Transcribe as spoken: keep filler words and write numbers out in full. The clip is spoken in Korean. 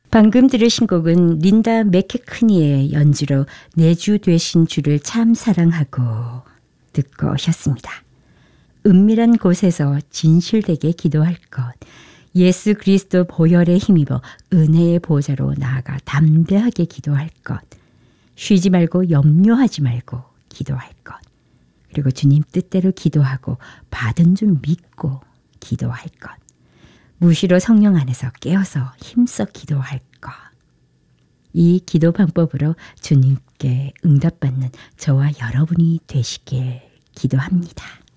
방금 들으신 곡은 린다 맥케크니의 연주로 내 주 되신 주를 참 사랑하고 듣고 오셨습니다. 은밀한 곳에서 진실되게 기도할 것, 예수 그리스도 보혈에 힘입어 은혜의 보좌로 나아가 담대하게 기도할 것, 쉬지 말고 염려하지 말고 기도할 것, 그리고 주님 뜻대로 기도하고 받은 줄 믿고 기도할 것, 무시로 성령 안에서 깨어서 힘써 기도할 것. 이 기도 방법으로 주님께 응답받는 저와 여러분이 되시길 기도합니다.